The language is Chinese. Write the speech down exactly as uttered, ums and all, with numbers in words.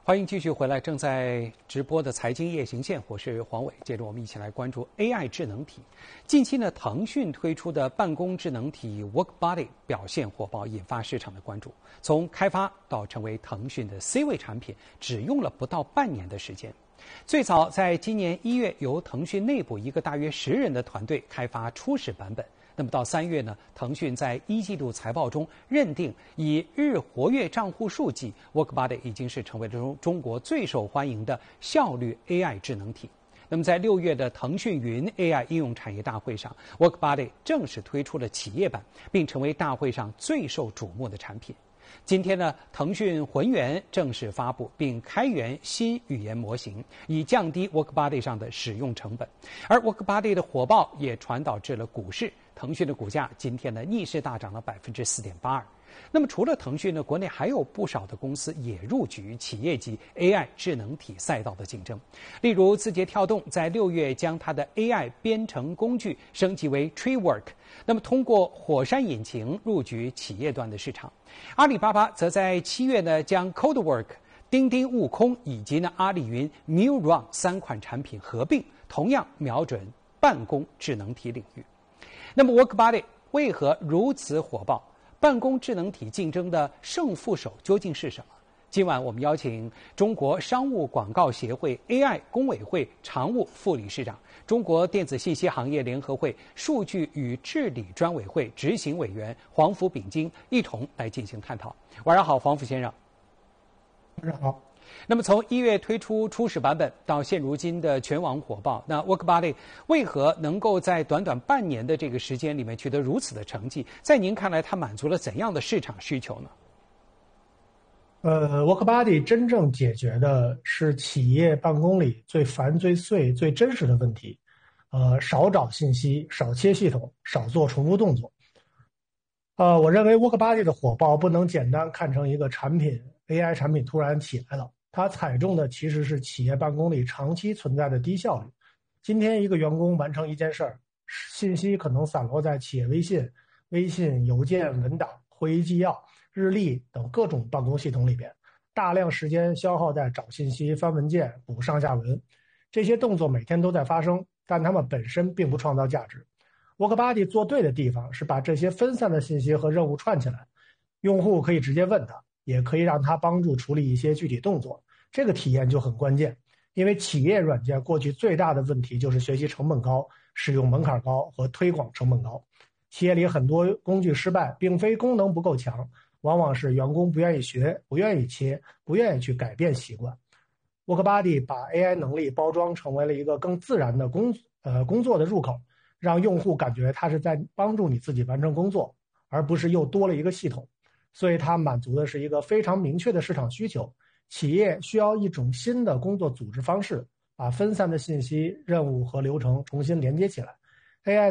欢迎继续回来，正在直播的财经夜行线，我是黄伟。接着我们一起来关注 A I 智能体。近期呢，腾讯推出的办公智能体 WorkBuddy 表现火爆，引发市场的关注。从开发到成为腾讯的 C 位产品，只用了不到半年的时间。最早在今年一月，由腾讯内部一个大约十人的团队开发初始版本。那么到三月呢，腾讯在一季度财报中认定，以日活跃账户数计 ，WorkBuddy 已经是成为了中中国最受欢迎的效率 A I 智能体。那么在六月的腾讯云 A I 应用产业大会上 ，WorkBuddy 正式推出了企业版，并成为大会上最受瞩目的产品。今天呢，腾讯浑源正式发布并开源新语言模型，以降低 WorkBuddy 上的使用成本。而 WorkBuddy 的火爆也传导至了股市，腾讯的股价今天呢逆势大涨了百分之四点八二。那么除了腾讯呢，国内还有不少的公司也入局企业级 A I 智能体赛道的竞争。例如，字节跳动在六月将它的 A I 编程工具升级为 TreeWork， 那么通过火山引擎入局企业端的市场。阿里巴巴则在七月呢将 CodeWork、钉钉悟空以及呢阿里云 MillRun 三款产品合并，同样瞄准办公智能体领域。那么 WorkBuddy 为何如此火爆？办公智能体竞争的胜负手究竟是什么？今晚我们邀请中国商务广告协会 A I 工委会常务副理事长、中国电子信息行业联合会数据与治理专委会执行委员黄福秉金一同来进行探讨。晚上好，黄福先生。 晚上好。 那么从一月推出初始版本到现如今的全网火爆，那 WorkBuddy 为何能够在短短半年的这个时间里面取得如此的成绩？在您看来，它满足了怎样的市场需求呢？ 呃 ，WorkBuddy 真正解决的是企业办公里最烦、最碎、最真实的问题。呃，少找信息，少切系统，少做重复动作。呃，我认为 WorkBuddy 的火爆不能简单看成一个产品 A I 产品突然起来了。它踩中的其实是企业办公里长期存在的低效率。今天一个员工完成一件事儿，信息可能散落在企业微信、微信、邮件、文档、会议纪要、日历等各种办公系统里边，大量时间消耗在找信息、翻文件、补上下文。这些动作每天都在发生，但它们本身并不创造价值。WorkBuddy 做对的地方是把这些分散的信息和任务串起来，用户可以直接问他，也可以让他帮助处理一些具体动作。这个体验就很关键，因为企业软件过去最大的问题就是学习成本高、使用门槛高和推广成本高。企业里很多工具失败，并非功能不够强，往往是员工不愿意学、不愿意切、不愿意去改变习惯。WorkBuddy 把 A I 能力包装成为了一个更自然的工呃工作的入口，让用户感觉它是在帮助你自己完成工作，而不是又多了一个系统。所以它满足的是一个非常明确的市场需求。企业需要一种新的工作组织方式，把分散的信息、任务和流程重新连接起来。A I